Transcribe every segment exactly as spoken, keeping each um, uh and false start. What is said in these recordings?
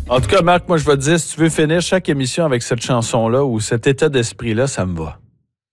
En tout cas, Marc, moi, je vais te dire, si tu veux finir chaque émission avec cette chanson-là ou cet état d'esprit-là, ça me va.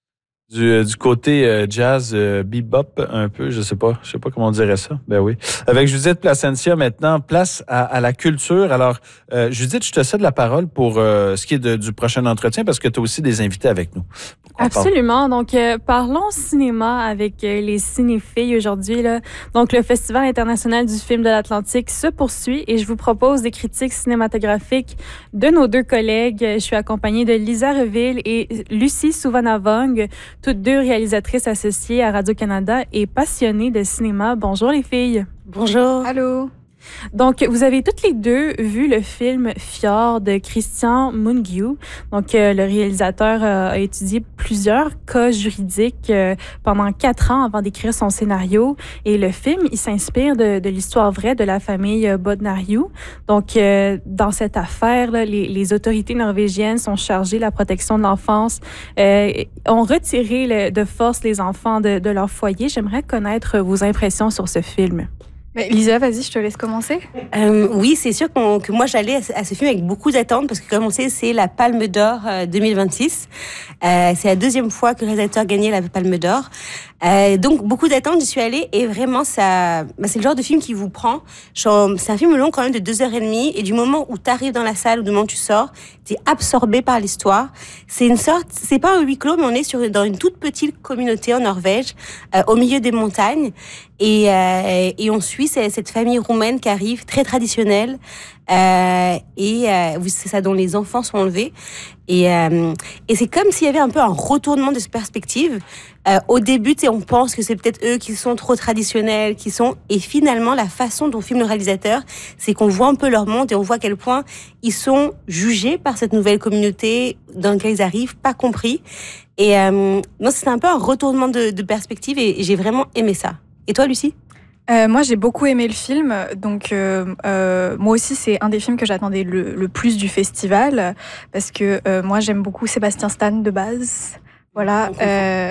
Du, euh, du côté euh, jazz, euh, bebop, un peu, je sais pas, je sais pas comment on dirait ça. Ben oui. Avec Judith Placencia, maintenant, place à, à la culture. Alors, euh, Judith, je te cède la parole pour euh, ce qui est de, du prochain entretien parce que tu as aussi des invités avec nous. Absolument. Donc, euh, parlons cinéma avec euh, les cinéphiles aujourd'hui, là. Donc, le Festival international du film de l'Atlantique se poursuit et je vous propose des critiques cinématographiques de nos deux collègues. Je suis accompagnée de Lisa Reville et Lucie Souvanavong, toutes deux réalisatrices associées à Radio-Canada et passionnées de cinéma. Bonjour les filles. Bonjour. Allô. Donc, vous avez toutes les deux vu le film Fjord de Christian Mungiu. Donc, euh, le réalisateur euh, a étudié plusieurs cas juridiques euh, pendant quatre ans avant d'écrire son scénario. Et le film, il s'inspire de, de l'histoire vraie de la famille Bodnariu. Donc, euh, dans cette affaire, là, les, les autorités norvégiennes sont chargées de la protection de l'enfance, euh, ont retiré le, de force les enfants de, de leur foyer. J'aimerais connaître vos impressions sur ce film. Mais Lisa, vas-y, je te laisse commencer. Euh, oui, c'est sûr qu'on, que moi, j'allais à ce film avec beaucoup d'attentes parce que, comme on sait, c'est la Palme d'Or euh, deux mille vingt-six. Euh, c'est la deuxième fois que le réalisateur gagnait la Palme d'Or. Euh, donc, beaucoup d'attentes, j'y suis allée et vraiment, ça, bah, c'est le genre de film qui vous prend. Genre, c'est un film long quand même de deux heures et demie et du moment où tu arrives dans la salle ou du moment où tu sors, tu es absorbé par l'histoire. C'est une sorte, c'est pas un huis clos, mais on est sur, dans une toute petite communauté en Norvège, euh, au milieu des montagnes. Et, euh, et on suit cette famille roumaine qui arrive, très traditionnelle, euh, et euh, c'est ça dont les enfants sont enlevés. Et, euh, et c'est comme s'il y avait un peu un retournement de cette perspective. Euh, au début, on pense que c'est peut-être eux qui sont trop traditionnels, qui sont, et finalement, la façon dont filme le réalisateur, c'est qu'on voit un peu leur monde et on voit à quel point ils sont jugés par cette nouvelle communauté dans laquelle ils arrivent, pas compris. Et euh, non, c'est un peu un retournement de, de perspective et, et j'ai vraiment aimé ça. Et toi, Lucie ? Euh, moi, j'ai beaucoup aimé le film. Donc, euh, euh, moi aussi, c'est un des films que j'attendais le, le plus du festival parce que euh, moi, j'aime beaucoup Sébastien Stan de base. Voilà, euh,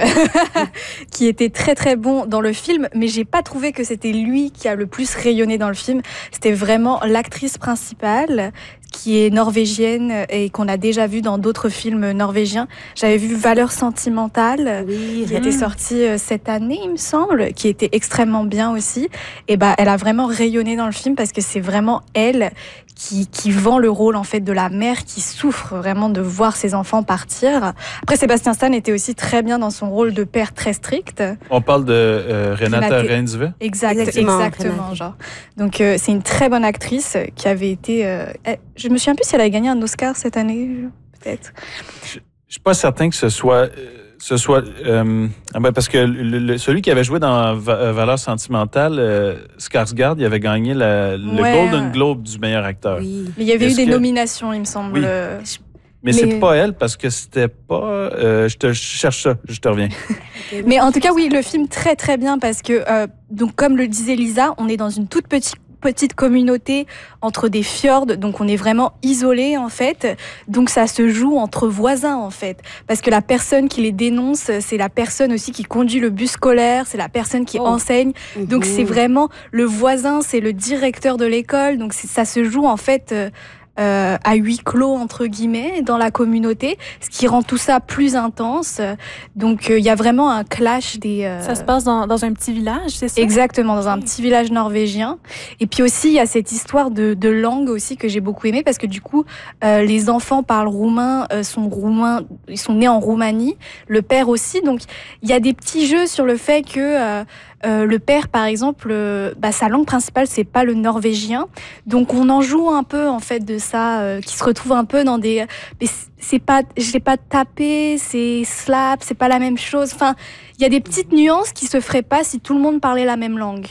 qui était très très bon dans le film, mais j'ai pas trouvé que c'était lui qui a le plus rayonné dans le film. C'était vraiment l'actrice principale qui est norvégienne et qu'on a déjà vu dans d'autres films norvégiens. J'avais vu Valeurs sentimentales, oui, qui était sortie cette année, il me semble, qui était extrêmement bien aussi. Et bah, elle a vraiment rayonné dans le film parce que c'est vraiment elle qui, qui vend le rôle en fait de la mère qui souffre vraiment de voir ses enfants partir. Après, Sébastien Stan était aussi très bien dans son rôle de père très strict. On parle de euh, Renata Reinsve. Exact, exactement, exactement genre. Donc euh, c'est une très bonne actrice qui avait été. Euh, je me souviens plus si elle a gagné un Oscar cette année, peut-être. Je, je suis pas certain que ce soit. Euh, ce soit euh, parce que le, le, celui qui avait joué dans Va- Valeurs sentimentales, euh, Skarsgård, il avait gagné la, le ouais, Golden Globe du meilleur acteur. Oui. Mais il y avait Est-ce eu des que... nominations, il me semble. Oui. Mais, Mais c'est pas elle parce que c'était pas. Euh, je te je cherche ça, je te reviens. Mais en tout cas, oui, le film très très bien parce que euh, donc comme le disait Lisa, on est dans une toute petite petite communauté entre des fjords, donc on est vraiment isolé en fait, donc ça se joue entre voisins en fait, parce que la personne qui les dénonce, c'est la personne aussi qui conduit le bus scolaire, c'est la personne qui oh. enseigne, donc mmh. c'est vraiment le voisin, c'est le directeur de l'école, donc ça se joue en fait euh, Euh, à huis clos entre guillemets dans la communauté, ce qui rend tout ça plus intense. Donc il euh, y a vraiment un clash des. Euh... Ça se passe dans, dans un petit village, c'est ça? Exactement, dans un petit village norvégien. Et puis aussi il y a cette histoire de, de langue aussi que j'ai beaucoup aimé parce que du coup euh, les enfants parlent roumain, euh, sont roumains, ils sont nés en Roumanie, le père aussi. Donc il y a des petits jeux sur le fait que euh, Euh, le père, par exemple, euh, bah, sa langue principale, c'est pas le norvégien. Donc, on en joue un peu, en fait, de ça, euh, qui se retrouve un peu dans des... Mais c'est pas... Je l'ai pas tapé, c'est slap, c'est pas la même chose. Enfin, il y a des petites nuances qui se feraient pas si tout le monde parlait la même langue.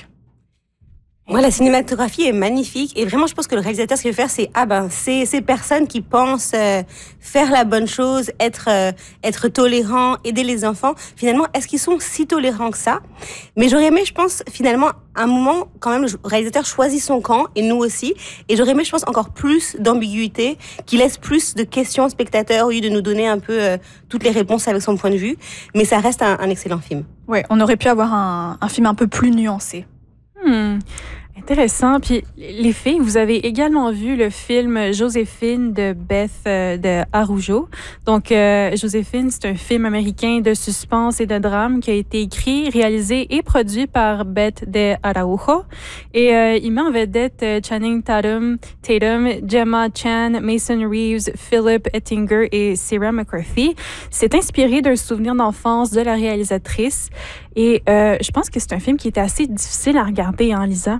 Moi, la cinématographie est magnifique et vraiment, je pense que le réalisateur, ce qu'il veut faire, c'est ah ben, c'est ces personnes qui pensent euh, faire la bonne chose, être euh, être tolérant, aider les enfants. Finalement, est-ce qu'ils sont si tolérants que ça? Mais j'aurais aimé, je pense, finalement, un moment, quand même, le réalisateur choisit son camp et nous aussi. Et j'aurais aimé, je pense, encore plus d'ambiguïté, qui laisse plus de questions aux spectateurs au lieu de nous donner un peu euh, toutes les réponses avec son point de vue. Mais ça reste un, un excellent film. Ouais, on aurait pu avoir un, un film un peu plus nuancé. Hmm. Intéressant. Puis les filles, vous avez également vu le film Joséphine de Beth euh, de Arujo. Donc, euh, Joséphine, c'est un film américain de suspense et de drame qui a été écrit, réalisé et produit par Beth de Araujo. Et euh, il met en vedette euh, Channing Tatum, Tatum, Gemma Chan, Mason Reeves, Philip Ettinger et Sarah McCarthy. C'est inspiré d'un souvenir d'enfance de la réalisatrice. Et euh, je pense que c'est un film qui était assez difficile à regarder en lisant.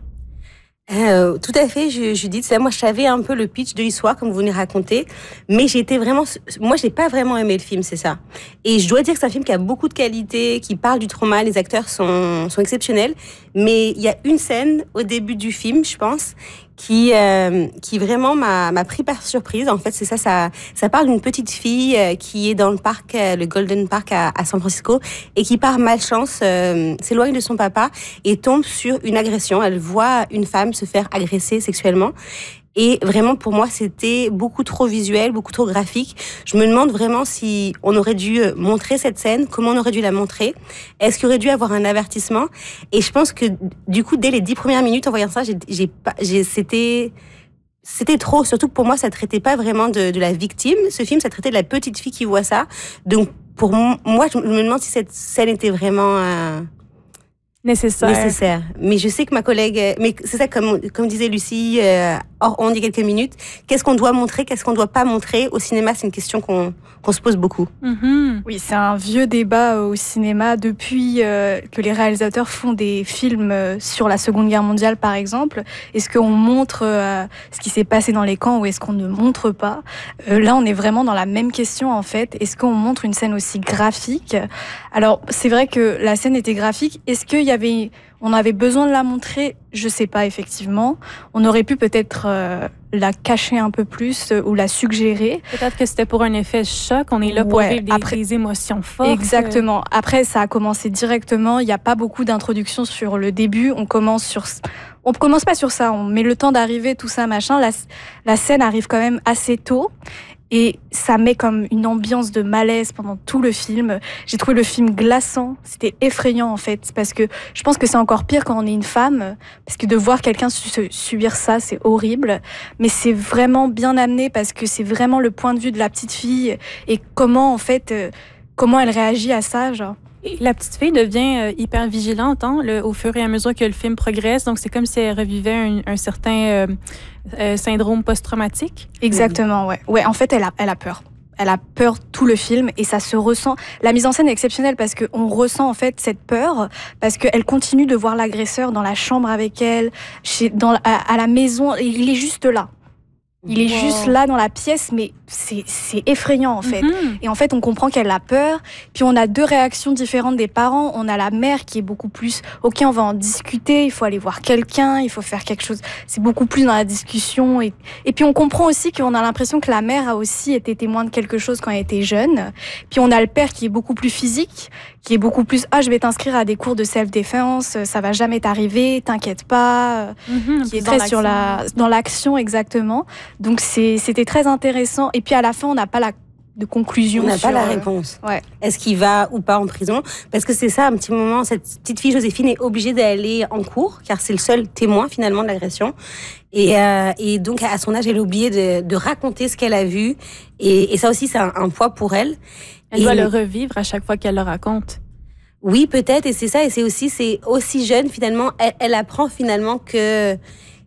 Euh, tout à fait, je, je dis ça. Moi, je savais un peu le pitch de l'histoire, comme vous venez raconter, mais j'étais vraiment, moi, j'ai pas vraiment aimé le film, c'est ça. Et je dois dire que c'est un film qui a beaucoup de qualité, qui parle du trauma, les acteurs sont, sont exceptionnels, mais il y a une scène au début du film, je pense, qui, euh, qui vraiment m'a, m'a pris par surprise. En fait, c'est ça, ça, ça parle d'une petite fille euh, qui est dans le parc, euh, le Golden Park à, à San Francisco, et qui par malchance euh, s'éloigne de son papa et tombe sur une agression. Elle voit une femme se faire agresser sexuellement. Et vraiment, pour moi, c'était beaucoup trop visuel, beaucoup trop graphique. Je me demande vraiment si on aurait dû montrer cette scène, comment on aurait dû la montrer. Est-ce qu'il aurait dû avoir un avertissement? Et je pense que, du coup, dès les dix premières minutes, en voyant ça, j'ai, j'ai pas, j'ai, c'était, c'était trop. Surtout que pour moi, ça traitait pas vraiment de, de la victime. Ce film, ça traitait de la petite fille qui voit ça. Donc, pour moi, je me demande si cette scène était vraiment, euh, Nécessaire. Nécessaire. Mais je sais que ma collègue, mais c'est ça, comme, comme disait Lucie, euh, hors on dit quelques minutes, qu'est-ce qu'on doit montrer, qu'est-ce qu'on doit pas montrer au cinéma, c'est une question qu'on, qu'on se pose beaucoup. Mm-hmm. Oui, c'est un vieux débat au cinéma depuis euh, que les réalisateurs font des films euh, sur la Seconde Guerre mondiale, par exemple. Est-ce qu'on montre euh, ce qui s'est passé dans les camps ou est-ce qu'on ne montre pas? euh, Là, on est vraiment dans la même question, en fait. Est-ce qu'on montre une scène aussi graphique? Alors, c'est vrai que la scène était graphique. Est-ce qu'il y avait, on avait besoin de la montrer? Je sais pas, effectivement. On aurait pu peut-être euh, la cacher un peu plus euh, ou la suggérer. Peut-être que c'était pour un effet choc. On est là pour Ouais, vivre des, après- des émotions fortes. Exactement. Après, ça a commencé directement. Il n'y a pas beaucoup d'introduction sur le début. On commence sur, on commence pas sur ça. On met le temps d'arriver, tout ça, machin. La, la scène arrive quand même assez tôt. Et ça met comme une ambiance de malaise pendant tout le film. J'ai trouvé le film glaçant. C'était effrayant, en fait. Parce que je pense que c'est encore pire quand on est une femme. Parce que de voir quelqu'un su- subir ça, c'est horrible. Mais c'est vraiment bien amené parce que c'est vraiment le point de vue de la petite fille. Et comment, en fait, euh, comment elle réagit à ça, genre. Et la petite fille devient euh, hyper vigilante hein, le, au fur et à mesure que le film progresse. Donc, c'est comme si elle revivait un, un certain euh, euh, syndrome post-traumatique. Exactement, ouais. Ouais, en fait, elle a, elle a peur. Elle a peur tout le film et ça se ressent. La mise en scène est exceptionnelle parce qu'on ressent en fait cette peur parce qu'elle continue de voir l'agresseur dans la chambre avec elle, chez, dans, à, à la maison. Et il est juste là. Il est Wow. juste là dans la pièce, mais c'est, c'est effrayant en fait. Mm-hmm. Et en fait, on comprend qu'elle a peur. Puis on a deux réactions différentes des parents. On a la mère qui est beaucoup plus, ok, on va en discuter, il faut aller voir quelqu'un, il faut faire quelque chose. C'est beaucoup plus dans la discussion. Et, et puis on comprend aussi qu'on a l'impression que la mère a aussi été témoin de quelque chose quand elle était jeune. Puis on a le père qui est beaucoup plus physique, qui est beaucoup plus, ah, je vais t'inscrire à des cours de self-défense, ça va jamais t'arriver, t'inquiète pas. Mm-hmm. Qui est très sur la, dans l'action, exactement. Donc c'est, c'était très intéressant. Et puis à la fin, on n'a pas la de conclusion. On n'a sur, pas la euh, réponse. Ouais. Est-ce qu'il va ou pas en prison? Parce que c'est ça, un petit moment, cette petite fille Joséphine est obligée d'aller en cours, car c'est le seul témoin finalement de l'agression. Et, euh, et donc à son âge, elle a oublié de, de raconter ce qu'elle a vu. Et, et ça aussi, c'est un, un poids pour elle. Elle et doit le revivre à chaque fois qu'elle le raconte. Oui, peut-être, et c'est ça, et c'est aussi, c'est aussi jeune finalement, elle, elle apprend finalement que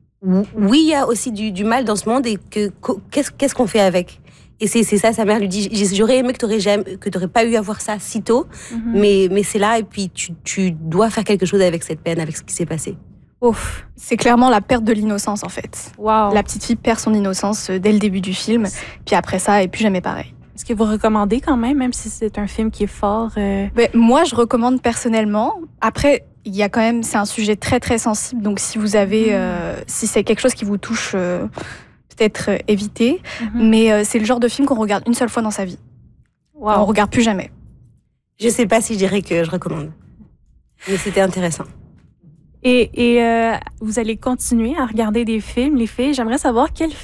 oui, il y a aussi du, du mal dans ce monde et que qu'est-ce, qu'est-ce qu'on fait avec? Et c'est, c'est ça, sa mère lui dit, j'aurais aimé que t'aurais jamais, que t'aurais pas eu à voir ça si tôt, mm-hmm. mais, mais c'est là et puis tu, tu dois faire quelque chose avec cette peine, avec ce qui s'est passé. Ouf, c'est clairement la perte de l'innocence en fait. Wow. La petite fille perd son innocence dès le début du film, puis après ça, elle est plus jamais pareil. Est-ce que vous recommandez quand même, même si c'est un film qui est fort euh... Mais moi, je recommande personnellement. Après, il y a quand même, c'est un sujet très très sensible, donc si vous avez, mmh. euh, si c'est quelque chose qui vous touche, euh, peut-être euh, évitez. Mmh. Mais euh, c'est le genre de film qu'on regarde une seule fois dans sa vie. Wow. On regarde plus jamais. Je sais pas si je dirais que je recommande, mais c'était intéressant. Et, et euh, vous allez continuer à regarder des films, les filles. J'aimerais savoir quel